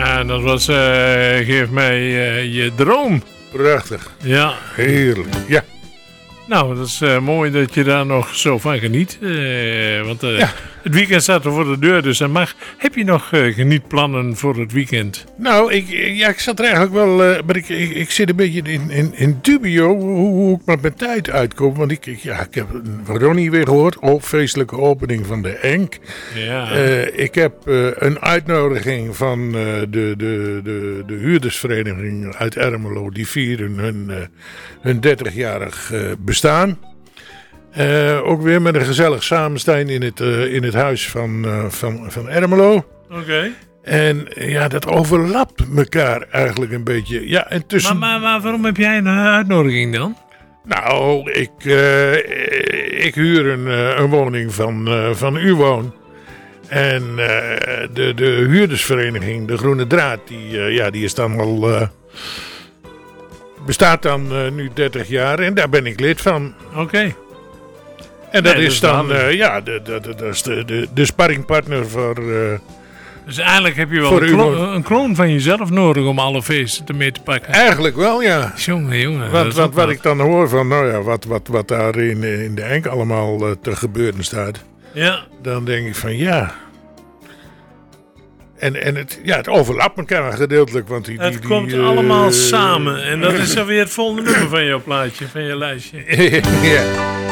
En dat was Geef mij je droom. Prachtig. Ja. Heerlijk. Ja. Nou, dat is mooi dat je daar nog zo van geniet. Want het weekend staat er voor de deur, dus dat mag. Heb je nog genietplannen voor het weekend? Nou, ik zat er eigenlijk wel... maar ik zit een beetje in dubio hoe ik met mijn tijd uitkom. Want ik heb van Ronnie weer gehoord. Feestelijke opening van de Enk. Ja. Ik heb een uitnodiging van de huurdersvereniging uit Ermelo. Die vieren hun 30-jarig bestaan. Ook weer met een gezellig samenstijn in het huis van Ermelo. Oké. En ja, dat overlapt elkaar eigenlijk een beetje. Ja, en tussen... Maar waarom heb jij een uitnodiging dan? Nou, ik huur een woning van Uwoon. En de huurdersvereniging, de Groene Draad, die is dan al... bestaat dan nu 30 jaar en daar ben ik lid van. Oké. En dat is dan dat is de sparringpartner voor... Dus eigenlijk heb je wel een kloon van jezelf nodig om alle feesten mee te pakken. Eigenlijk wel, ja. Jongen. Want wat ik dan hoor van, wat daar in de Enk allemaal te gebeuren staat. Ja. Dan denk ik van, ja... En het overlapt elkaar gedeeltelijk. Want het komt allemaal samen. En dat is dan weer het volgende nummer van jouw plaatje, van je lijstje. Ja.